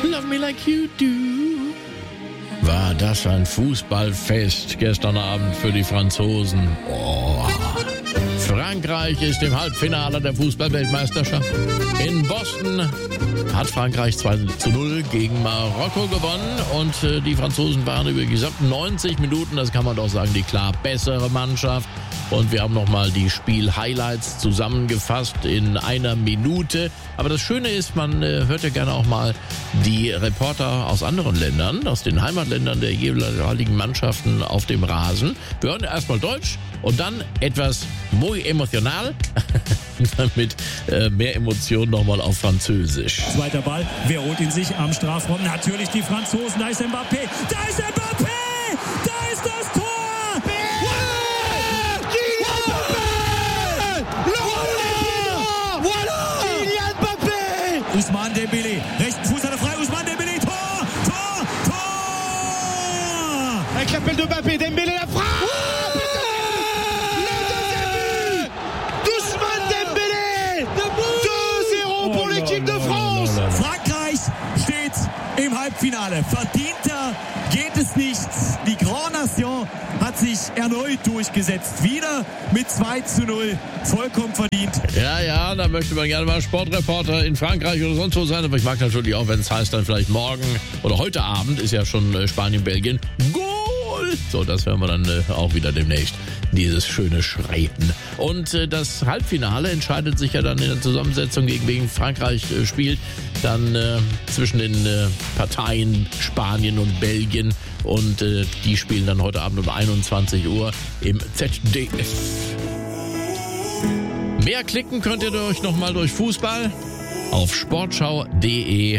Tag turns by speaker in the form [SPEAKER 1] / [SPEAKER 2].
[SPEAKER 1] Love me like you do. War das ein Fußballfest gestern Abend für die Franzosen. Oh. Frankreich ist im Halbfinale der Fußballweltmeisterschaft. In Boston hat Frankreich 2-0 gegen Marokko gewonnen und die Franzosen waren über die gesamten 90 Minuten, das kann man doch sagen, die klar bessere Mannschaft. Und wir haben nochmal die Spiel-Highlights zusammengefasst in einer Minute. Aber das Schöne ist, man hört ja gerne auch mal die Reporter aus anderen Ländern, aus den Heimatländern der jeweiligen Mannschaften auf dem Rasen. Wir hören erstmal Deutsch und dann etwas muy emotional, mit mehr Emotionen nochmal auf Französisch.
[SPEAKER 2] Zweiter Ball, wer holt ihn sich am Strafraum? Natürlich die Franzosen, da ist Mbappé, da ist Mbappé, da ist das Tor! Ousmane Dembélé, rechten Fuß hat er frei, Ousmane Dembélé, Tor!
[SPEAKER 3] Avec l'appel de Mbappé, Dembélé la frappe! Le deuxième but d'Ousmane Dembélé! 2-0 pour l'équipe de France!
[SPEAKER 2] Frankreich steht im Halbfinale. Verdienter geht es nicht. Die Grand Nation hat sich erneut durchgesetzt. Wieder mit 2-0. Vollkommen verdient.
[SPEAKER 1] Ja, da möchte man gerne mal Sportreporter in Frankreich oder sonst wo sein. Aber ich mag natürlich auch, wenn es heißt, dann vielleicht morgen oder heute Abend ist ja schon Spanien, Belgien. Goal! So, das hören wir dann auch wieder demnächst. Dieses schöne Schreien. Und das Halbfinale entscheidet sich ja dann in der Zusammensetzung, gegen wen Frankreich spielt. Dann zwischen den Parteien Spanien und Belgien. Und die spielen dann heute Abend um 21 Uhr im ZDF. Mehr klicken könnt ihr euch nochmal durch Fußball auf sportschau.de.